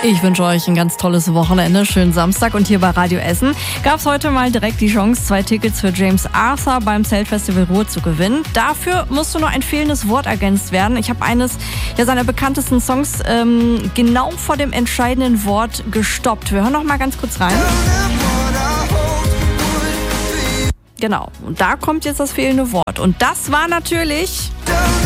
Ich wünsche euch ein ganz tolles Wochenende, schönen Samstag, und hier bei Radio Essen gab es heute mal direkt die Chance, 2 Tickets für James Arthur beim Zeltfestival Ruhr zu gewinnen. Dafür musste nur ein fehlendes Wort ergänzt werden. Ich habe eines seiner bekanntesten Songs genau vor dem entscheidenden Wort gestoppt. Wir hören noch mal ganz kurz rein. Genau, und da kommt jetzt das fehlende Wort. Und das war natürlich